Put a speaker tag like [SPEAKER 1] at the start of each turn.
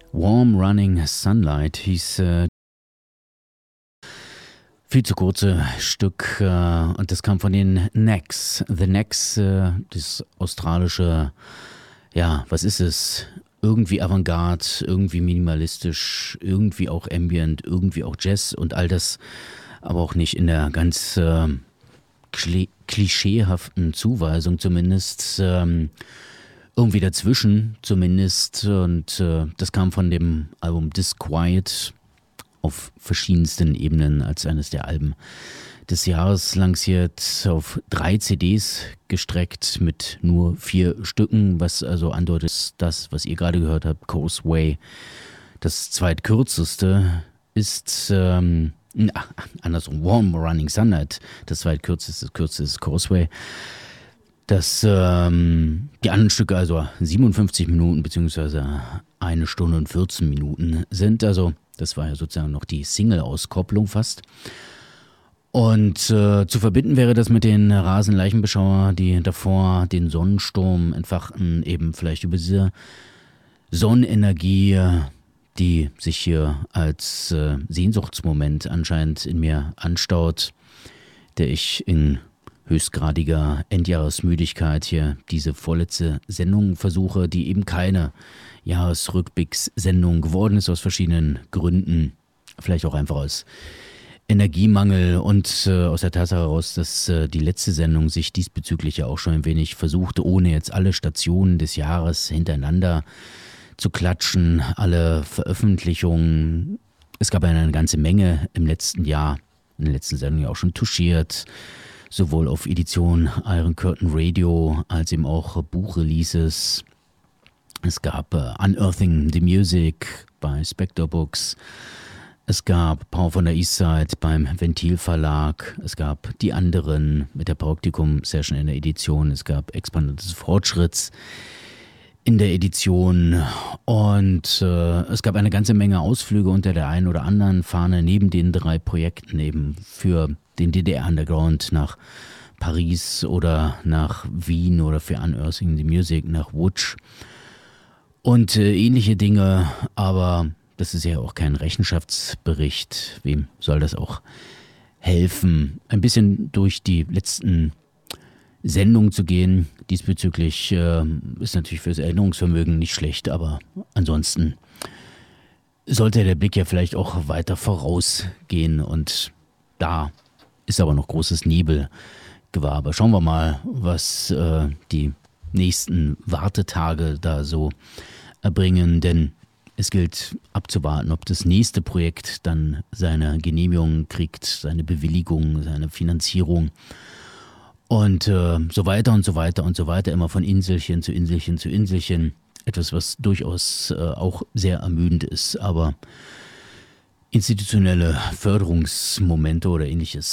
[SPEAKER 1] Warm Running Sunlight hieß viel zu kurze Stück und das kam von den Necks. The Necks, das australische, ja, was ist es? Irgendwie Avantgarde, irgendwie minimalistisch, irgendwie auch Ambient, irgendwie auch Jazz und all das, aber auch nicht in der ganz klischeehaften Zuweisung zumindest. Irgendwie dazwischen zumindest und das kam von dem Album Disquiet auf verschiedensten Ebenen als eines der Alben des Jahres lanciert, auf 3 CDs gestreckt mit nur 4 Stücken, was also andeutet, das, was ihr gerade gehört habt, Causeway, das zweitkürzeste ist, andersrum, Warm Running Sunlight, das kürzeste ist Causeway. Das, die anderen Stücke also 57 Minuten beziehungsweise 1 Stunde und 14 Minuten sind. Also das war ja sozusagen noch die Single-Auskopplung fast. Und zu verbinden wäre das mit den Rasenleichenbeschauer, die davor den Sonnensturm entfachten, eben vielleicht über diese Sonnenenergie, die sich hier als Sehnsuchtsmoment anscheinend in mir anstaut, der ich in höchstgradiger Endjahresmüdigkeit hier diese vorletzte Sendung versuche, die eben keine Jahresrückblickssendung geworden ist, aus verschiedenen Gründen. Vielleicht auch einfach aus Energiemangel und aus der Tatsache heraus, dass die letzte Sendung sich diesbezüglich ja auch schon ein wenig versuchte, ohne jetzt alle Stationen des Jahres hintereinander zu klatschen, alle Veröffentlichungen. Es gab eine ganze Menge im letzten Jahr, in der letzten Sendung ja auch schon touchiert, sowohl auf Edition Iron Curtain Radio als eben auch Buchreleases. Es gab Unearthing the Music bei Spectre Books. Es gab Power von der Eastside beim Ventil Verlag. Es gab die anderen mit der Praktikum Session in der Edition. Es gab Expandant des Fortschritts in der Edition. Und es gab eine ganze Menge Ausflüge unter der einen oder anderen Fahne neben den 3 Projekten eben für den DDR-Underground nach Paris oder nach Wien oder für Unearthing the Music nach Łódź und ähnliche Dinge, aber das ist ja auch kein Rechenschaftsbericht. Wem soll das auch helfen, ein bisschen durch die letzten Sendungen zu gehen? Diesbezüglich ist natürlich fürs Erinnerungsvermögen nicht schlecht, aber ansonsten sollte der Blick ja vielleicht auch weiter vorausgehen und da ist aber noch großes Nebelgewaber. Schauen wir mal, was die nächsten Wartetage da so erbringen, denn es gilt abzuwarten, ob das nächste Projekt dann seine Genehmigung kriegt, seine Bewilligung, seine Finanzierung und so weiter und so weiter und so weiter, immer von Inselchen zu Inselchen zu Inselchen. Etwas, was durchaus auch sehr ermüdend ist, aber institutionelle Förderungsmomente oder ähnliches